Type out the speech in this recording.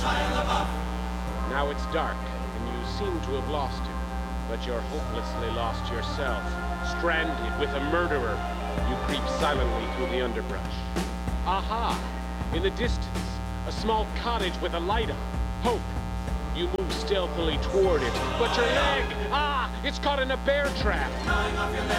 Now it's dark, and you seem to have lost him. But you're hopelessly lost yourself. Stranded with a murderer, you creep silently through the underbrush. Aha! In the distance, a small cottage with a light on. Hope. You move stealthily toward it, but your leg! Ah! It's caught in a bear trap!